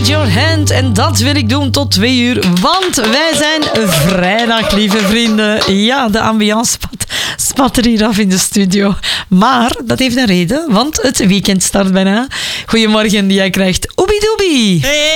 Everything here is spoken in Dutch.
Need Your Hand. En dat wil ik doen tot 2 uur, want wij zijn vrijdag, lieve vrienden. Ja, de ambiance spat er hier af in de studio. Maar dat heeft een reden, want het weekend start bijna. Goedemorgen, jij krijgt Oebidoebi. Hey.